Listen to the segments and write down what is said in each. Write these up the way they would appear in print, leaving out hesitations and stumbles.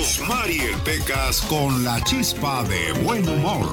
Rosmar y el Pecas con la chispa de buen humor.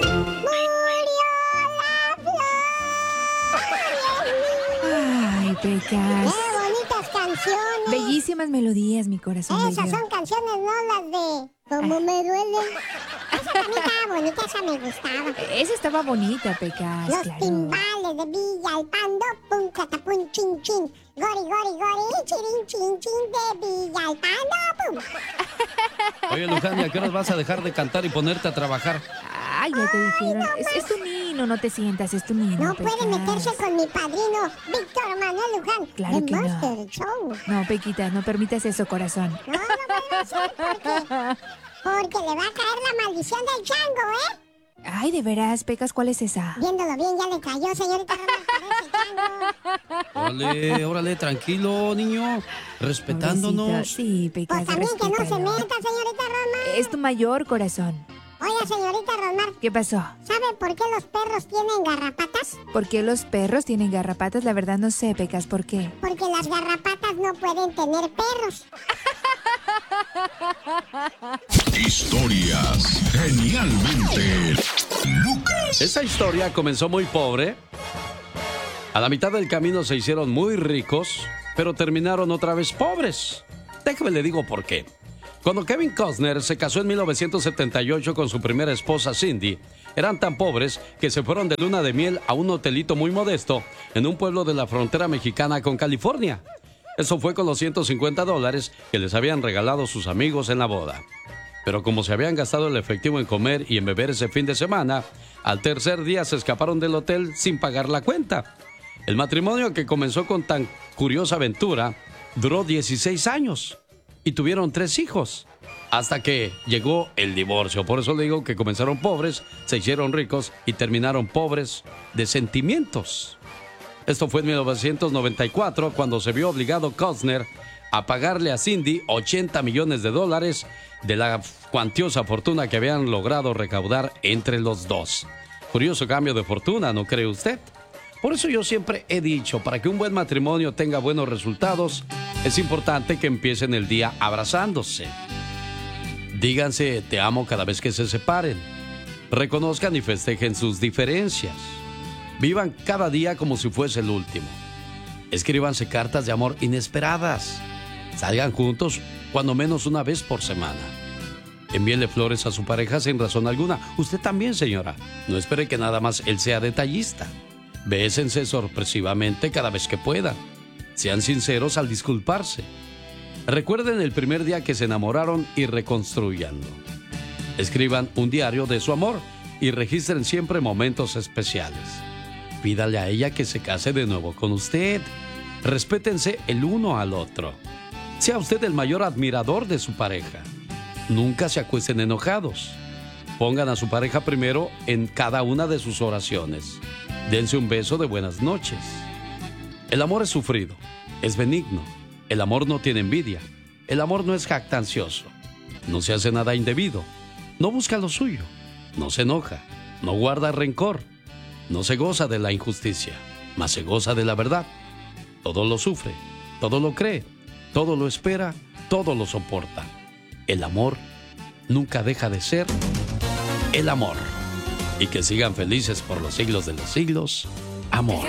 Ay, Pecas. ¡Qué bonitas canciones! Bellísimas melodías, mi corazón. Esas bello. son canciones, no las de Como me duele. Esa también estaba bonita, esa me gustaba. Esa estaba bonita, Pecas, Los claro. timbales de Villalpando, pum, catapum, chin, chin. Gori, gori, gori, chirin, chin, chin, de Villalpando, pum. Oye, Luján, ¿y a qué horas vas a dejar de cantar y ponerte a trabajar? Ay, ya te dijeron. Es tu nino, no te sientas, es tu nino. No Pecas. puede meterse con mi padrino, Víctor Manuel Luján. Claro de que no. Monster Show. No, Pequita, no permitas eso, corazón. No puede ser porque le va a caer la maldición del chango, ¿eh? Ay, de veras, Pecas, ¿cuál es esa? Viéndolo bien, ya le cayó, señorita Roma, parece chango. Órale, tranquilo, niño. Respetándonos. Pobrecito. Sí, Pecas, Pues también que no se respétalo. meta, señorita Roma. Es tu mayor, corazón. Oiga, señorita Rosmar, ¿Qué pasó? ¿sabe por qué los perros tienen garrapatas? ¿Por qué los perros tienen garrapatas? La verdad no sé, Pecas, ¿por qué? Porque las garrapatas no pueden tener perros. Historias genialmente Lucas. Esa historia comenzó muy pobre. A la mitad del camino se hicieron muy ricos, pero terminaron otra vez pobres. Déjame le digo por qué. Cuando Kevin Costner se casó en 1978 con su primera esposa Cindy, eran tan pobres que se fueron de luna de miel a un hotelito muy modesto en un pueblo de la frontera mexicana con California. Eso fue con los $150 que les habían regalado sus amigos en la boda. Pero como se habían gastado el efectivo en comer y en beber ese fin de semana, al tercer día se escaparon del hotel sin pagar la cuenta. El matrimonio, que comenzó con tan curiosa aventura, duró 16 años y tuvieron 3 hijos. Hasta que llegó el divorcio. Por eso le digo que comenzaron pobres, se hicieron ricos y terminaron pobres de sentimientos. Esto fue en 1994, cuando se vio obligado Costner a pagarle a Cindy $80 millones de la cuantiosa fortuna que habían logrado recaudar entre los dos. Curioso cambio de fortuna, ¿no cree usted? Por eso yo siempre he dicho, para que un buen matrimonio tenga buenos resultados, es importante que empiecen el día abrazándose. Díganse te amo cada vez que se separen. Reconozcan y festejen sus diferencias. Vivan cada día como si fuese el último. Escríbanse cartas de amor inesperadas. Salgan juntos cuando menos una vez por semana. Envíenle flores a su pareja sin razón alguna. Usted también, señora. No espere que nada más él sea detallista. Bésense sorpresivamente cada vez que puedan. Sean sinceros al disculparse. Recuerden el primer día que se enamoraron y reconstrúyanlo. Escriban un diario de su amor y registren siempre momentos especiales. Pídale a ella que se case de nuevo con usted. Respétense el uno al otro. Sea usted el mayor admirador de su pareja. Nunca se acuesten enojados. Pongan a su pareja primero en cada una de sus oraciones. Dense un beso de buenas noches. El amor es sufrido, es benigno. El amor no tiene envidia. El amor no es jactancioso. No se hace nada indebido. No busca lo suyo. No se enoja. No guarda rencor. No se goza de la injusticia, mas se goza de la verdad. Todo lo sufre, todo lo cree, todo lo espera, todo lo soporta. El amor nunca deja de ser el amor. Y que sigan felices por los siglos de los siglos. Amor.